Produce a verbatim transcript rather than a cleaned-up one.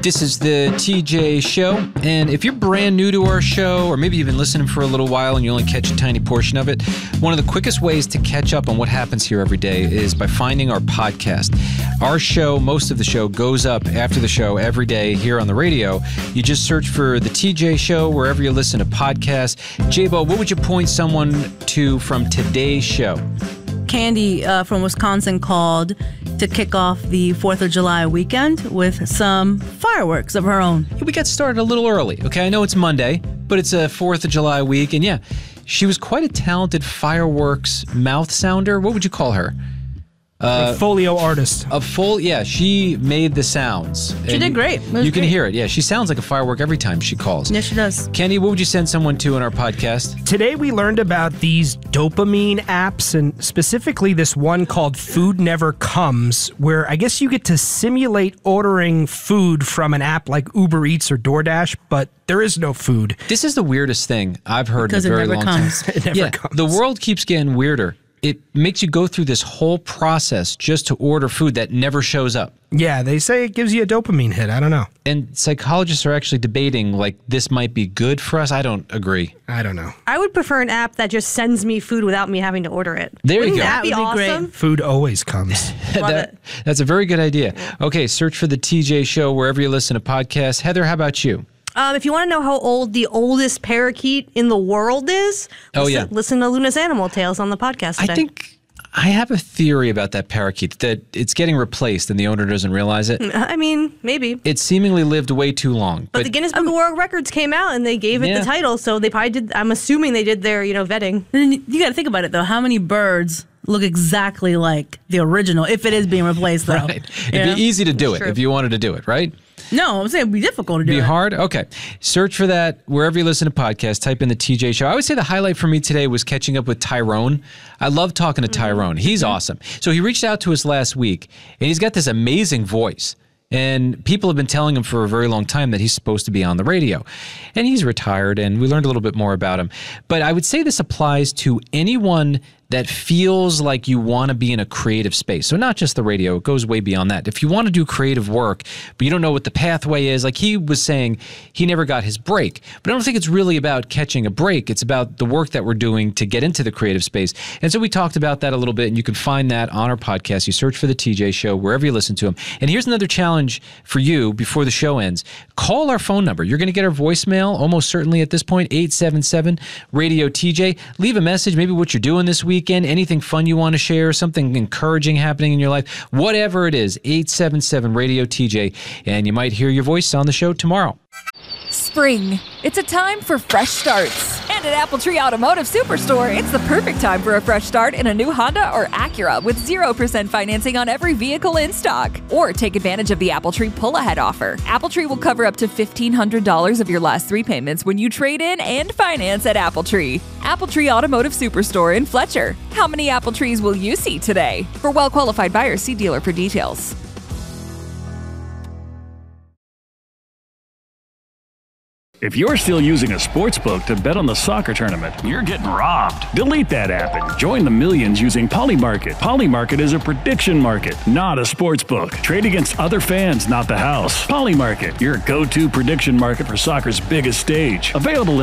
This is the T J Show, and if you're brand new to our show, or maybe you've been listening for a little while and you only catch a tiny portion of it, one of the quickest ways to catch up on what happens here every day is by finding our podcast. Our show, most of the show, goes up after the show every day here on the radio. You just search for the T J Show wherever you listen to podcasts. J-Bo, what would you point someone to from today's show? Candy uh, from Wisconsin called to kick off the fourth of July weekend with some fireworks of her own. We got started a little early, okay? I know it's Monday, but it's a fourth of July week, and yeah, she was quite a talented fireworks mouth sounder. What would you call her? Uh, a folio artist. A full, yeah, she made the sounds. She did great. You can great. hear it. Yeah, she sounds like a firework every time she calls. Yes, she does. Kenny, what would you send someone to in our podcast? Today we learned about these dopamine apps, and specifically this one called Food Never Comes, where I guess you get to simulate ordering food from an app like Uber Eats or DoorDash, but there is no food. This is the weirdest thing I've heard because in a very it never long comes. time. It never yeah, comes. The world keeps getting weirder. It makes you go through this whole process just to order food that never shows up. Yeah, they say it gives you a dopamine hit. I don't know. And psychologists are actually debating, like, this might be good for us. I don't agree. I don't know. I would prefer an app that just sends me food without me having to order it. There Wouldn't you go. that be That would be great. awesome? Food always comes. Love that, it. That's a very good idea. Okay, search for the T J Show wherever you listen to podcasts. Heather, how about you? Um, if you want to know how old the oldest parakeet in the world is, Oh, listen, yeah. listen to Luna's Animal Tales on the podcast today. I think I have a theory about that parakeet, that it's getting replaced and the owner doesn't realize it. I mean, maybe. It seemingly lived way too long. But, the Guinness Book of World Records came out and they gave it Yeah. the title, so they probably did. I'm assuming they did their, you know, vetting. And then you got to think about it, though. How many birds look exactly like the original, if it is being replaced, though? Right. It'd Yeah. be easy to do it true. if you wanted to do it, right? No, I'm saying it'd be difficult to do Be it. hard? Okay. Search for that wherever you listen to podcasts. Type in the T J Show. I would say the highlight for me today was catching up with Tyrone. I love talking to Tyrone. He's awesome. So he reached out to us last week, and he's got this amazing voice. And people have been telling him for a very long time that he's supposed to be on the radio. And he's retired, and we learned a little bit more about him. But I would say this applies to anyone that feels like you want to be in a creative space. So not just the radio, it goes way beyond that. If you want to do creative work, but you don't know what the pathway is, like he was saying, he never got his break. But I don't think it's really about catching a break. It's about the work that we're doing to get into the creative space. And so we talked about that a little bit, and you can find that on our podcast. You search for the T J Show wherever you listen to him. And here's another challenge for you before the show ends. Call our phone number. You're going to get our voicemail almost certainly at this point, eight seven seven radio T J. Leave a message, maybe what you're doing this week. Weekend, anything fun you want to share, something encouraging happening in your life, whatever it is, eight seven seven radio T J, and you might hear your voice on the show tomorrow. Spring. It's a time for fresh starts. And at AppleTree Automotive Superstore, it's the perfect time for a fresh start in a new Honda or Acura with zero percent financing on every vehicle in stock. Or take advantage of the AppleTree pull-ahead offer. AppleTree will cover up to fifteen hundred dollars of your last three payments when you trade in and finance at AppleTree. AppleTree Automotive Superstore in Fletcher. How many AppleTrees will you see today? For well-qualified buyers, see dealer for details. If you're still using a sportsbook to bet on the soccer tournament, you're getting robbed. Delete that app and join the millions using Polymarket. Polymarket is a prediction market, not a sportsbook. Trade against other fans, not the house. Polymarket, your go-to prediction market for soccer's biggest stage. Available in